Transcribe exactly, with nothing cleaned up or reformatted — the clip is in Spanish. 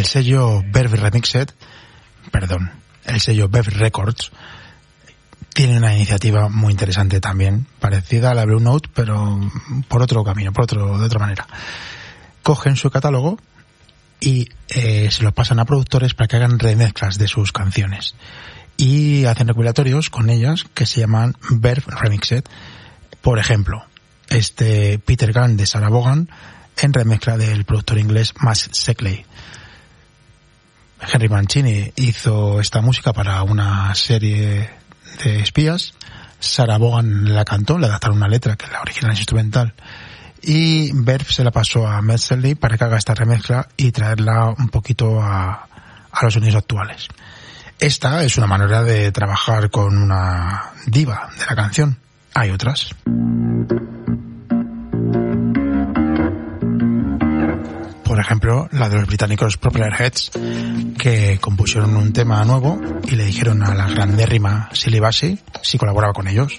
sello Verve Remixed, perdón, el sello Verve Records, tiene una iniciativa muy interesante también, parecida a la Blue Note, pero por otro camino, por otro, de otra manera. Cogen su catálogo y eh, se lo pasan a productores para que hagan remezclas de sus canciones. Y hacen recopilatorios con ellas que se llaman Verve Remixed. Por ejemplo, este Peter Gunn de Sarah Vaughan en remezcla del productor inglés Max Seckley. Henry Mancini hizo esta música para una serie de espías. Sarah Vaughan la cantó, le adaptaron una letra que la original es instrumental, y Verve se la pasó a Max Seckley para que haga esta remezcla y traerla un poquito a, a los sonidos actuales. Esta es una manera de trabajar con una diva de la canción. Hay otras. Por ejemplo, la de los británicos Propeller Heads, que compusieron un tema nuevo y le dijeron a la grandérrima Shirley Bassey si colaboraba con ellos.